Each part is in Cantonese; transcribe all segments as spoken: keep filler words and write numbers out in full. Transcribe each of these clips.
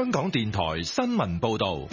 香港電台新聞報道。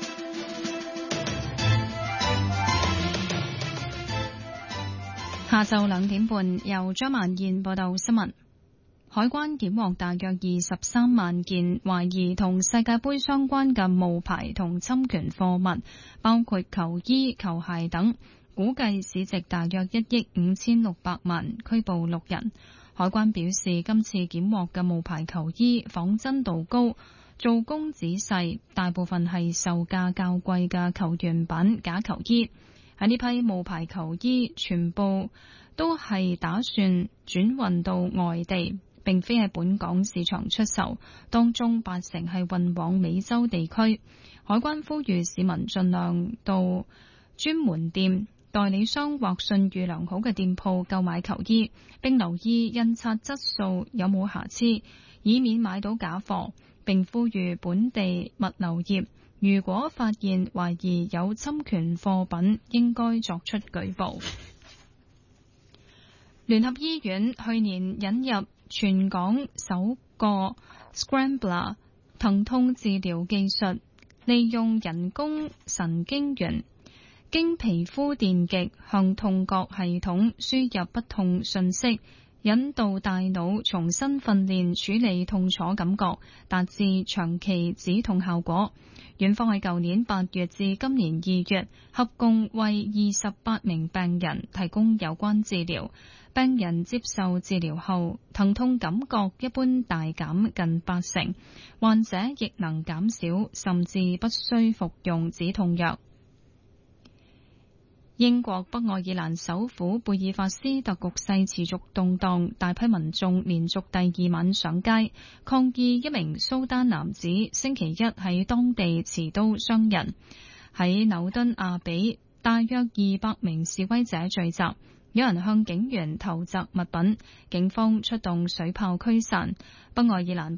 下晝兩點半，由張曼燕報道新聞。海關檢獲大約二十三萬件懷疑同世界盃相關嘅冒牌同侵權貨物，包括球衣、球鞋等，估計市值大約一億五千六百萬，拘捕六人。海關表示，今次檢獲嘅冒牌球衣仿真度高，做工仔細，大部分係售價較貴嘅球員版假球衣。喺呢批冒牌球衣全部都係打算轉運到外地，並非喺本港市場出售，當中八成係運往美洲地區。海關呼籲市民盡量到專門店、代理商或信譽良好嘅店鋪購買球衣，並留意印刷質素有冇瑕疵，以免買到假貨。並呼籲本地物流業，如果發現懷疑有侵權貨品，應該作出舉報。聯合醫院去年引入全港首個 Scrambler 疼痛治療技術，利用人工神經元經皮膚電極向痛覺系統輸入不痛訊息，引導大腦重新訓練處理痛楚感覺，達至長期止痛效果。院方喺舊年八月至今年二月，合共為二十八名病人提供有關治療。病人接受治療後，疼痛感覺一般大減近八成，患者亦能減少，甚至不需服用止痛藥。英國北愛爾蘭首府貝爾法斯特局勢持續動盪，大批民眾連續第二晚上街抗議一名蘇丹男子星期一喺當地持刀傷人。喺紐敦亞比，大約二百名示威者聚集，有人向警員投擲物品，警方出動水炮驅散。北愛爾蘭